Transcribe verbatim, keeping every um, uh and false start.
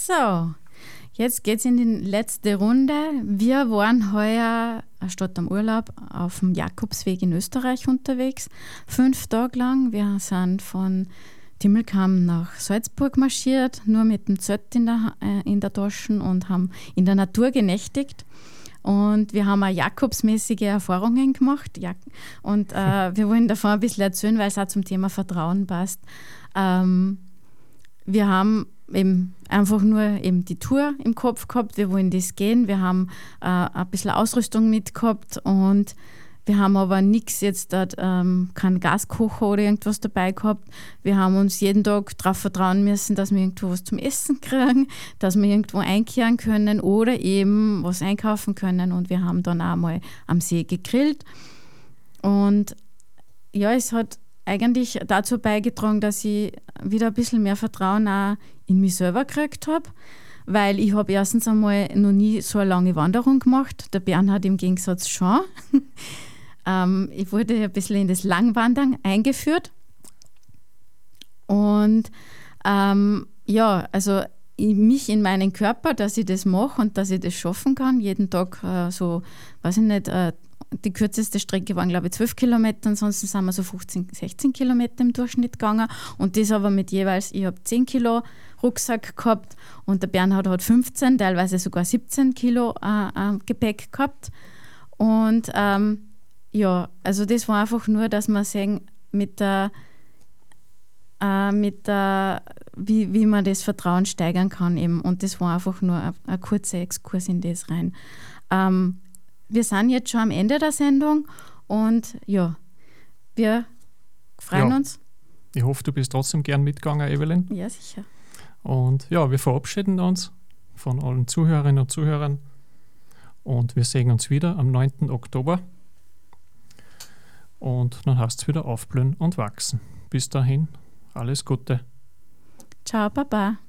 So, jetzt geht's in die letzte Runde. Wir waren heuer statt am Urlaub auf dem Jakobsweg in Österreich unterwegs, fünf Tage lang. Wir sind von Timmelkamm nach Salzburg marschiert, nur mit dem Zelt in der, äh, in der Tasche und haben in der Natur genächtigt. Und wir haben auch jakobsmäßige Erfahrungen gemacht. Ja, und äh, wir wollen davon ein bisschen erzählen, weil es auch zum Thema Vertrauen passt. Ähm, wir haben eben einfach nur eben die Tour im Kopf gehabt. Wir wollen das gehen. Wir haben äh, ein bisschen Ausrüstung mitgehabt und wir haben aber nichts jetzt, ähm, keinen Gaskocher oder irgendwas dabei gehabt. Wir haben uns jeden Tag darauf vertrauen müssen, dass wir irgendwo was zum Essen kriegen, dass wir irgendwo einkehren können oder eben was einkaufen können. Und wir haben dann auch mal am See gegrillt. Und ja, es hat eigentlich dazu beigetragen, dass ich wieder ein bisschen mehr Vertrauen auch in mich selber gekriegt habe. Weil ich habe erstens einmal noch nie so eine lange Wanderung gemacht. Der Bernhard im Gegensatz schon. Ähm, ich wurde ein bisschen in das Langwandern eingeführt und ähm, ja, also ich, mich in meinen Körper, dass ich das mache und dass ich das schaffen kann, jeden Tag äh, so, weiß ich nicht, äh, die kürzeste Strecke waren glaube ich zwölf Kilometer, ansonsten sind wir so fünfzehn, sechzehn Kilometer im Durchschnitt gegangen und das aber mit jeweils, ich habe zehn Kilo Rucksack gehabt und der Bernhard hat fünfzehn, teilweise sogar siebzehn Kilo äh, äh, Gepäck gehabt und ähm, ja, also das war einfach nur, dass man sehen, mit der, äh, mit der wie, wie man das Vertrauen steigern kann eben. Und das war einfach nur ein, ein kurzer Exkurs in das rein. Ähm, wir sind jetzt schon am Ende der Sendung und ja, wir freuen ja. uns. Ich hoffe, du bist trotzdem gern mitgegangen, Evelyn. Ja, sicher. Und ja, wir verabschieden uns von allen Zuhörerinnen und Zuhörern und wir sehen uns wieder am neunten Oktober. Und dann heißt es wieder aufblühen und wachsen. Bis dahin, alles Gute. Ciao, Baba.